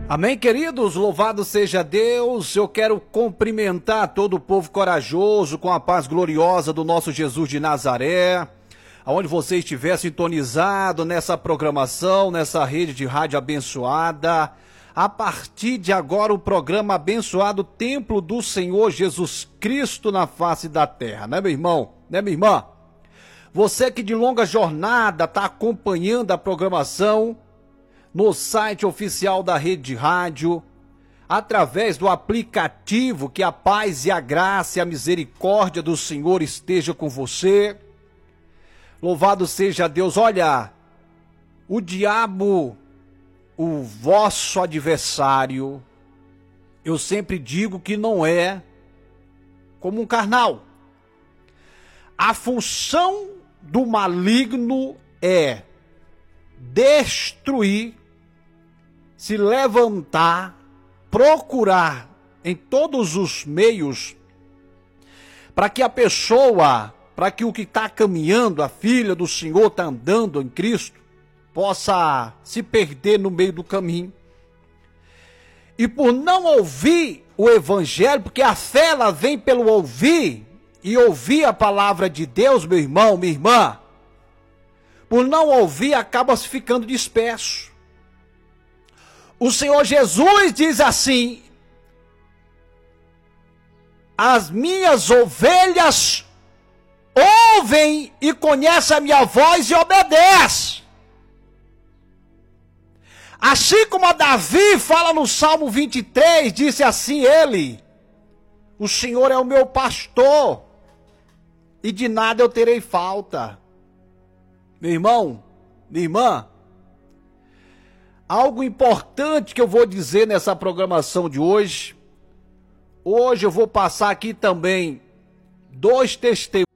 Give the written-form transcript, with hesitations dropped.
Amém, queridos? Louvado seja Deus. Eu quero cumprimentar todo o povo corajoso com a paz gloriosa do nosso Jesus de Nazaré. Aonde você estiver sintonizado nessa programação, nessa rede de rádio abençoada. A partir de agora, o programa abençoado Templo do Senhor Jesus Cristo na face da terra. Né, meu irmão? Né, minha irmã? Você que de longa jornada está acompanhando a programação no site oficial da rede de rádio, através do aplicativo, que a paz e a graça e a misericórdia do Senhor esteja com você. Louvado seja Deus. Olha, o diabo, o vosso adversário, eu sempre digo que não é como um carnal. A função do maligno é destruir, se levantar, procurar em todos os meios para que a pessoa, para que o que está caminhando, a filha do Senhor está andando em Cristo, possa se perder no meio do caminho. E por não ouvir o evangelho, porque a fé ela vem pelo ouvir, e ouvir a palavra de Deus, meu irmão, minha irmã, por não ouvir acaba se ficando disperso. O Senhor Jesus diz assim: as minhas ovelhas ouvem e conhecem a minha voz e obedecem. Assim como a Davi fala no Salmo 23, disse assim ele: o Senhor é o meu pastor e de nada eu terei falta. Meu irmão, minha irmã, algo importante que eu vou dizer nessa programação de hoje. Hoje eu vou passar aqui também dois testemunhos